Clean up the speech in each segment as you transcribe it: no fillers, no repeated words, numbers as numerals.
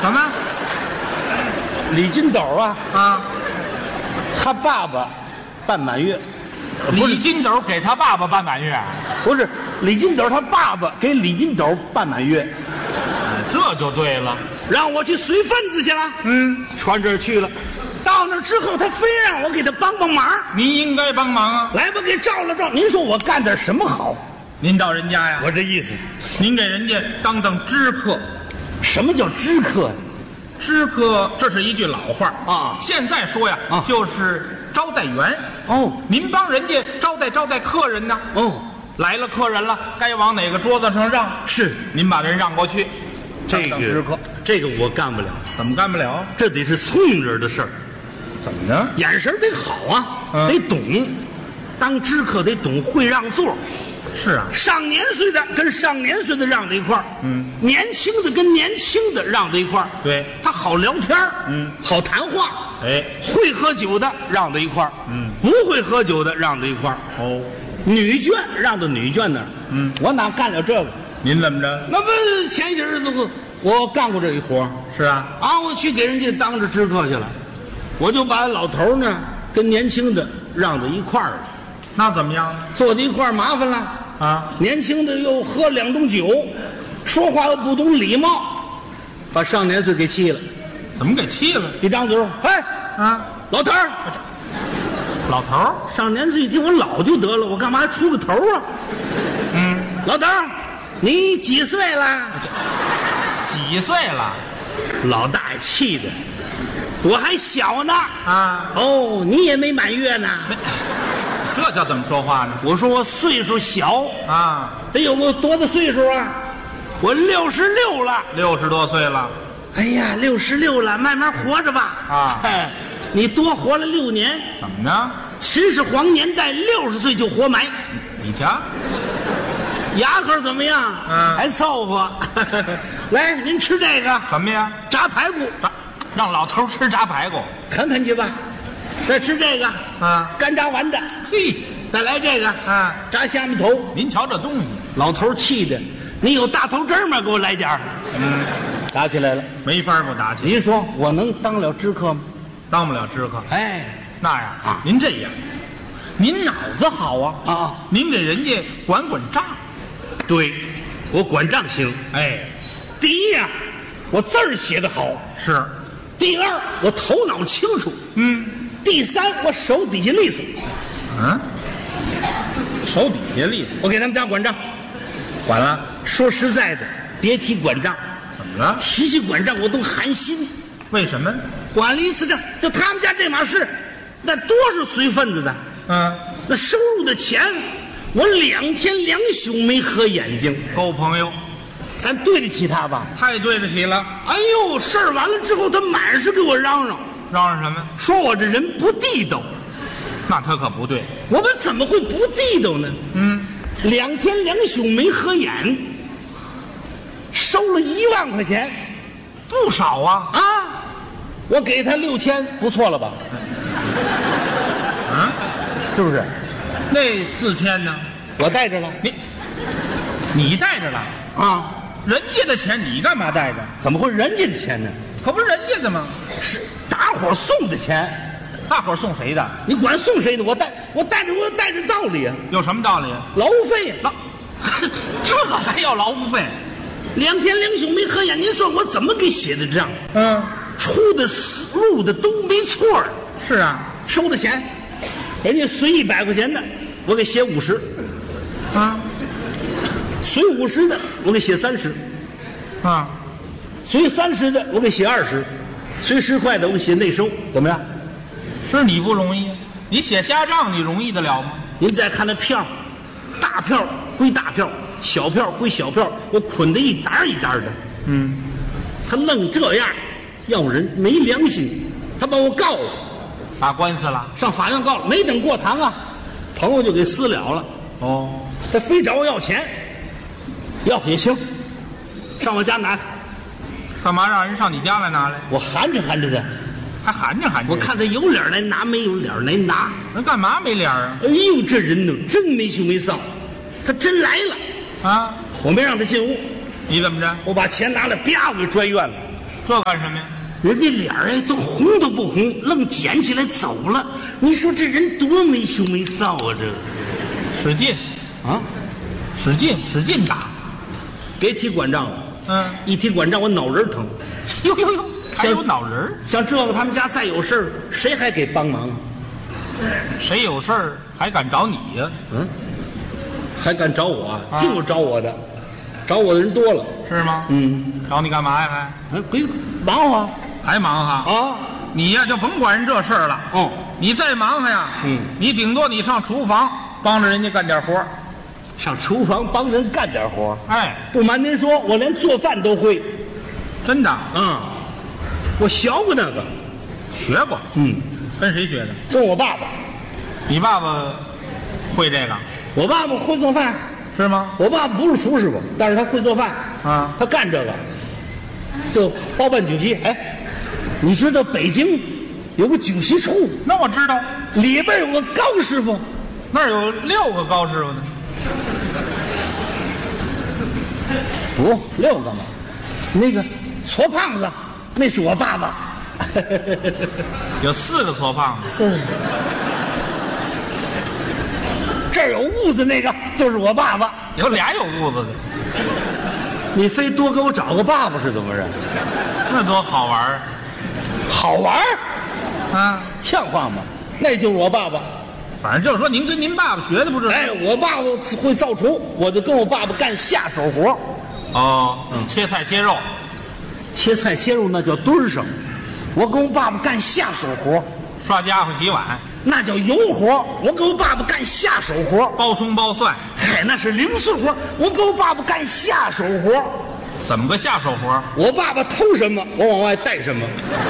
什么？ 李金斗啊，他爸爸办满月， 李金斗给他爸爸办满月， 不是李金斗他爸爸给李金斗办满月， 这就对了。 让我去随份子去了。传这儿去了，到那儿之后，他非让我给他帮帮忙。 您应该帮忙啊！ 来吧，给照了照。您说我干点什么好？ 您到人家呀， 我这意思， 您给人家当知客。 什么叫知客呀？ 知客，这是一句老话啊现在说呀，就是招待员。 哦， 您帮人家招待客人呢。 哦， 来了客人了，该往哪个桌子上让？ 是您把人让过去。 这当知客， 这个我干不了。 怎么干不了？ 这得是聪明人的事儿。 怎么呢？ 眼神得好啊，得懂。当知客得懂会让座。 是啊， 上年岁的跟上年岁的让在一块儿，年轻的跟年轻的让在一块儿， 对， 他好聊天儿，好谈话， 哎， 会喝酒的让在一块儿，不会喝酒的让在一块儿， 哦， 女眷让到女眷那儿，我哪干了这个？ 您怎么着？ 那不前些日子我干过这一活。 是啊， 我去给人家当着知客去了，我就把老头呢跟年轻的让到一块儿了。 那怎么样？ 坐在一块儿麻烦了啊！年轻的又喝2盅酒，说话又不懂礼貌，把上年岁给气了。 怎么给气了？ 一张嘴，哎老头儿， 老头儿， 上年岁听我老就得了，我干嘛还出个头啊？老头儿，你几岁了？ 几岁了？ 老大爷气的，我还小呢啊！ 哦，你也没满月呢。 这叫怎么说话呢？ 我说我岁数小啊， 得有个多大岁数啊？我66了 ，60多岁了。 哎呀，66了，慢慢活着吧。 啊， 你多活了6年。 怎么呢？ 秦始皇年代60岁就活埋。 你瞧， 牙口怎么样？还凑合。来，您吃这个什么呀？ 炸排骨。 让老头吃炸排骨， 啃啃去吧。再吃这个干炸丸子。 嘿， 再来这个炸虾米头。 您瞧这东西， 老头气的，你有大头针吗？给我来点儿。打起来了， 没法不打起。 您说我能当了知客吗？ 当不了知客。 哎， 那呀，您这样，您脑子好啊您给人家管账。 对，我管账行。 哎， 第一呀，我字儿写得好。 是。 第二，我头脑清楚。第三，我手底下利索。 手底下利索。 我给他们家管账， 管了。 说实在的，别提管账。 怎么了？ 提起管账我都寒心。 为什么？ 管了一次账，就他们家这码事，那多是随份子的。那收入的钱，我2天2宿没合眼睛。 够朋友， 咱对得起他吧？ 太对得起了。 哎呦，事儿完了之后，他满是给我嚷嚷， 嚷嚷什么？ 说我这人不地道。 那他可不对。 我们怎么会不地道呢？2天2宿没合眼，收了1万块钱， 不少啊！ 我给他6000，不错了吧？是不是？ 那4000呢？ 我带着了。 你带着了人家的钱你干嘛带着？ 怎么会人家的钱呢？ 可不是人家的吗？ 是大伙儿送的钱。 大伙儿送谁的？ 你管送谁的？我带着道理啊。 有什么道理？ 劳务费呀。 这还要劳务费 ？2天2宿没合眼，您算我怎么给写的账？出的入的都没错。 是啊， 收的钱，人家随100块钱的，我给写50。随50的，我给写30。随30的，我给写20。随10块的，我给写内收。怎么样？ 是你不容易，你写瞎账你容易得了吗？ 您再看那票，大票归大票，小票归小票，我捆得一沓一沓的。他愣这样，要人没良心，他把我告了， 打官司了， 上法院告了，没等过堂朋友就给私了了。他非找我要钱，要也行，上我家拿来。 干嘛让人上你家来拿来？ 我含着含着的。 还含着含着， 我看他有脸来拿，没有脸来拿。 那干嘛没脸啊？ 哎呦，这人呢，真没羞没臊，他真来了啊！ 我没让他进屋， 你怎么着？ 我把钱拿来，啪，我给拽院了。 这干什么呀？ 人家脸儿都红都不红，愣捡起来走了。你说这人多没羞没臊啊！这使劲啊， 使劲打。 别提管账了，一提管账我脑仁疼。 呦，还有脑仁？ 像这个他们家再有事儿，谁还给帮忙？ 谁有事儿还敢找你呀？ 还敢找我？净有找我的，找我的人多了， 是吗？找你干嘛呀？ 给忙活。 还忙哈啊！你呀就甭管人这事儿了。你再忙活呀，你顶多你上厨房帮着人家干点活， 上厨房帮人干点活。 哎， 不瞒您说，我连做饭都会。 真的？ 我学过那个， 学过。跟谁学的？ 跟我爸爸。 你爸爸会这个？ 我爸爸会做饭， 是吗？ 我爸爸不是厨师傅，但是他会做饭啊， 他干这个，就包办酒席。哎。你知道北京有个酒席处？ 那我知道， 里边有个高师傅， 那儿有6个高师傅呢。 不，6个嘛。那个矬胖子，那是我爸爸。 有4个矬胖子。 这儿有痦子那个就是我爸爸。 有俩有痦子的。 你非多给我找个爸爸是怎么着？ 那多好玩儿！ 好玩啊， 像话吗？那就是我爸爸。 反正就是说，您跟您爸爸学的不是？ 哎，我爸爸会造厨，我就跟我爸爸干下手活。 切菜切肉， 切菜切肉那叫墩上，我跟我爸爸干下手活。 刷家伙洗碗那叫油活，我跟我爸爸干下手活。 包葱包蒜， 嗨，那是零碎活，我跟我爸爸干下手活。 怎么个下手活？ 我爸爸偷什么，我往外带什么。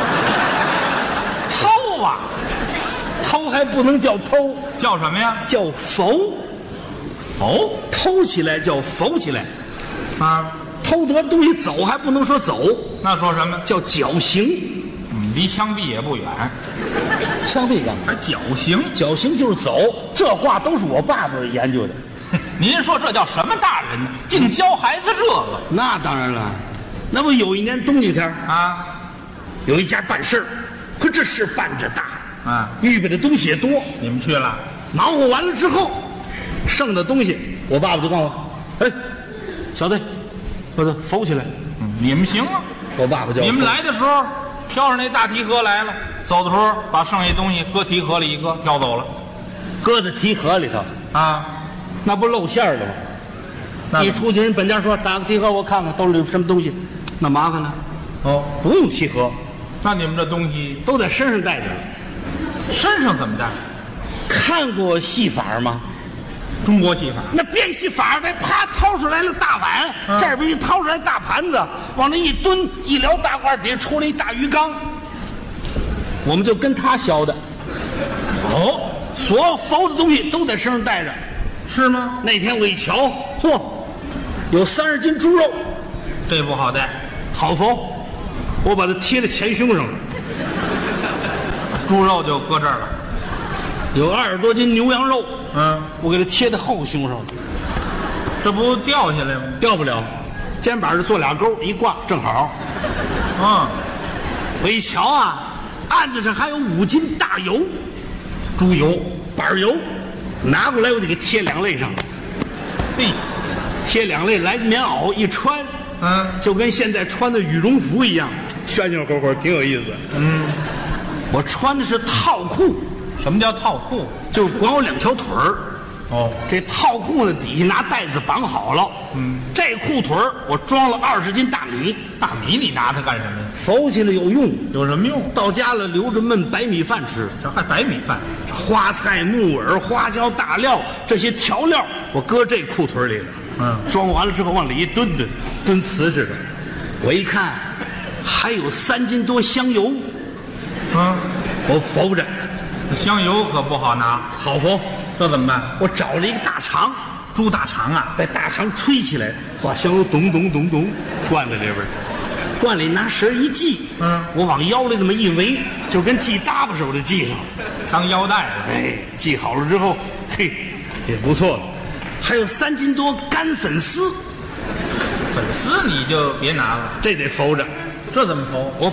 偷啊！ 偷还不能叫偷， 叫什么呀？ 叫浮。 浮？ 偷起来叫浮起来。偷得东西走还不能说走， 那说什么？ 叫绞刑。 离枪毙也不远。 枪毙干嘛？ 绞刑？ 绞刑就是走。这话都是我爸爸研究的。 您说这叫什么大人呢？净教孩子这个？ 那当然了，那不有一年冬季天啊， 有一家办事儿，可这事办着大啊， 预备的东西也多。 你们去了， 忙活完了之后，剩的东西，我爸爸就告诉我：“哎，小子，把它浮起来。” 你们行啊。 我爸爸叫你们来的时候挑着那大提盒来了，走的时候把剩下东西搁提盒里一搁，挑走了， 搁在提盒里头啊。 那不露馅儿了吗？一出去人本家说打个提盒我看看都是什么东西，那麻烦呢。不用提盒， 那你们这东西都在身上带着。 身上怎么带？ 看过戏法吗？ 中国戏法。 那变戏法的，啪掏出来了大碗，这边一掏出来大盘子，往那一蹲，一撩大褂底下出来一大鱼缸。我们就跟他学的。所有浮的东西都在身上带着。 是吗？ 那天我一瞧，嚯，有30斤猪肉， 这不好带， 好浮，我把它贴在前胸上了。 猪肉就搁这儿了。 有20多斤牛羊肉，我给它贴在后胸上了。 这不掉下来吗？ 掉不了，肩膀上做俩钩，一挂正好。我一瞧啊，案子上还有5斤大油，猪油、板油。拿过来我就给贴2肋上，贴2肋来棉袄一穿，就跟现在穿的羽绒服一样，旋旋乎乎，挺有意思。我穿的是套裤。 什么叫套裤？ 就光有2条腿儿。这套裤呢底下拿带子绑好了。这裤腿儿我装了20斤大米。 大米你拿它干什么呀？ 浮起来有用。有什么用？到家了留着焖白米饭吃。 这还白米饭？ 花菜、木耳、花椒、大料这些调料，我搁这裤腿里了。装完了之后往里一蹲，蹲瓷似的。我一看，还有3斤多香油。我浮着。 香油可不好拿， 好浮。 这怎么办？ 我找了一个大肠， 猪大肠啊， 把大肠吹起来，把香油咚咚咚咚灌在里边，灌里拿绳一系，我往腰里这么一围，就跟系搭把手的系上了， 当腰带了。 哎，系好了之后，嘿，也不错了。还有3斤多干粉丝， 粉丝你就别拿了， 这得浮着。 这怎么否？ 我